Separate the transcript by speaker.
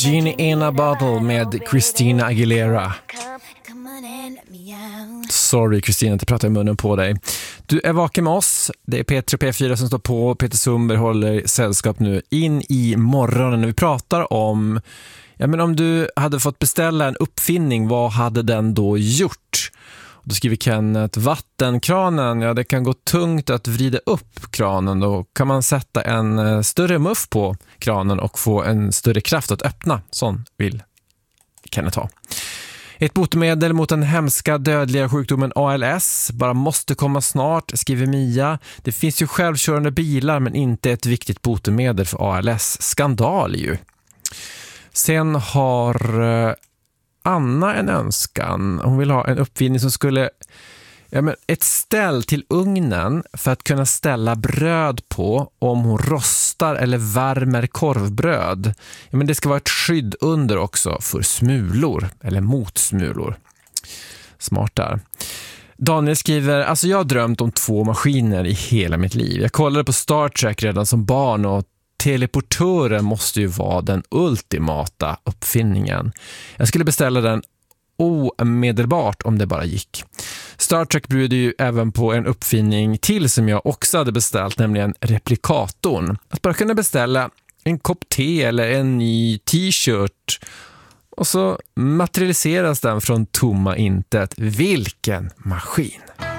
Speaker 1: Genie in a Bottle med Christina Aguilera. Sorry Christina, inte prata i munnen på dig. Du är vaken med oss. Det är Peter och P4 som står på. Peter Sundberg håller sällskap nu in i morgonen när vi pratar om, ja, men om du hade fått beställa en uppfinning, vad hade den då gjort? Då skriver Kenneth, vattenkranen, ja det kan gå tungt att vrida upp kranen. Då kan man sätta en större muff på kranen och få en större kraft att öppna. Sån vill Kenneth ha. Ett botemedel mot den hemska dödliga sjukdomen ALS bara måste komma snart, skriver Mia. Det finns ju självkörande bilar men inte ett viktigt botemedel för ALS. Skandal ju. Sen har Anna en önskan. Hon vill ha en uppfinning som skulle, ja, men ett ställ till ugnen för att kunna ställa bröd på om hon rostar eller värmer korvbröd. Ja, men det ska vara ett skydd under också för smulor eller mot smulor. Smart där. Daniel skriver, alltså jag har drömt om 2 maskiner i hela mitt liv. Jag kollade på Star Trek redan som barn och teleportören måste ju vara den ultimata uppfinningen. Jag skulle beställa den omedelbart om det bara gick. Star Trek bjuder ju även på en uppfinning till som jag också hade beställt, nämligen replikatorn. Att bara kunna beställa en kopp te eller en ny t-shirt och så materialiseras den från tomma intet. Vilken maskin!